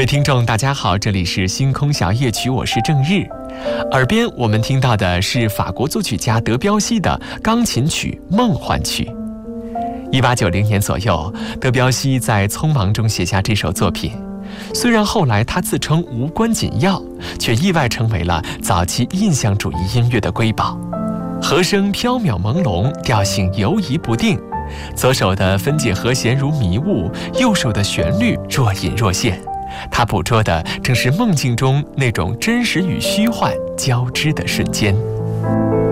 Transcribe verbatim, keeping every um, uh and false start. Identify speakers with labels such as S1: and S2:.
S1: 位听众大家好，这里是星空小夜曲，我是郑日。耳边我们听到的是法国作曲家德彪西的钢琴曲《梦幻曲》。一八九零年左右，德彪西在匆忙中写下这首作品。虽然后来他自称无关紧要，却意外成为了早期印象主义音乐的瑰宝。和声飘渺朦胧，调性游移不定，左手的分解和弦如迷雾，右手的旋律若隐若现。他捕捉的正是梦境中那种真实与虚幻交织的瞬间。